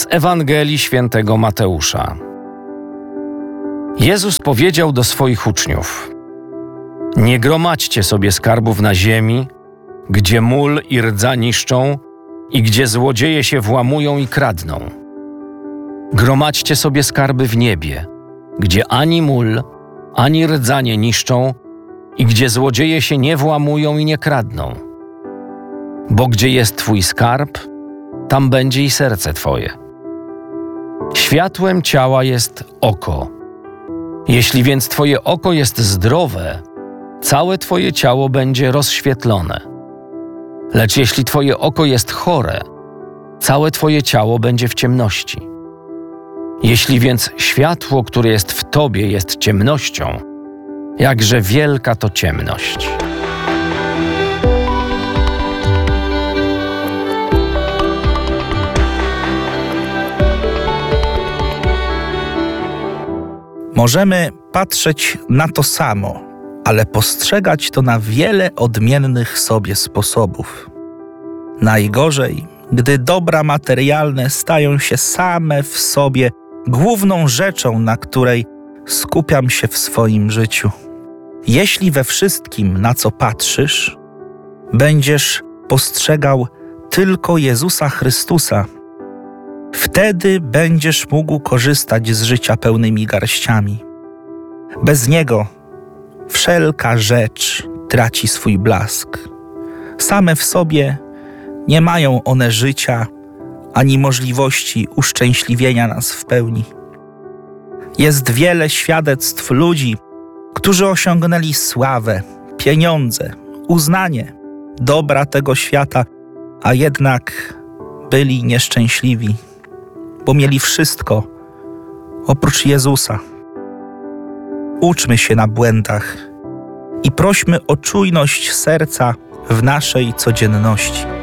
Z Ewangelii Świętego Mateusza. Jezus powiedział do swoich uczniów: nie gromadźcie sobie skarbów na ziemi, gdzie mól i rdza niszczą i gdzie złodzieje się włamują i kradną. Gromadźcie sobie skarby w niebie, gdzie ani mól, ani rdza nie niszczą i gdzie złodzieje się nie włamują i nie kradną. Bo gdzie jest Twój skarb, tam będzie i serce Twoje. Światłem ciała jest oko. Jeśli więc Twoje oko jest zdrowe, całe Twoje ciało będzie rozświetlone. Lecz jeśli Twoje oko jest chore, całe Twoje ciało będzie w ciemności. Jeśli więc światło, które jest w Tobie, jest ciemnością, jakże wielka to ciemność. Możemy patrzeć na to samo, ale postrzegać to na wiele odmiennych sobie sposobów. Najgorzej, gdy dobra materialne stają się same w sobie główną rzeczą, na której skupiam się w swoim życiu. Jeśli we wszystkim, na co patrzysz, będziesz postrzegał tylko Jezusa Chrystusa, wtedy będziesz mógł korzystać z życia pełnymi garściami. Bez Niego wszelka rzecz traci swój blask. Same w sobie nie mają one życia ani możliwości uszczęśliwienia nas w pełni. Jest wiele świadectw ludzi, którzy osiągnęli sławę, pieniądze, uznanie, dobra tego świata, a jednak byli nieszczęśliwi, bo mieli wszystko oprócz Jezusa. Uczmy się na błędach i prośmy o czujność serca w naszej codzienności.